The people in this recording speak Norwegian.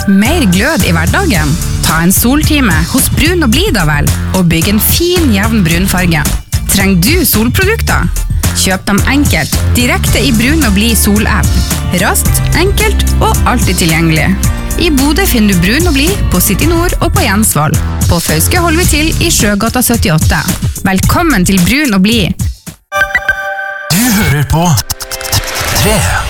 Mer glød i hverdagen? Ta en soltime hos Brun og Blid da vel, og bygg en fin, jevn brunfarge. Trenger du solprodukter? Kjøp dem enkelt, direkte i Brun og Blid sol-app. Raskt, enkelt og alltid tilgjengelig. I Bodø finner du Brun og Blid på City Nord og på Jensvoll. På Fauske holder vi til i Sjøgata 78. Velkommen til Brun og Blid. Du hører på 3.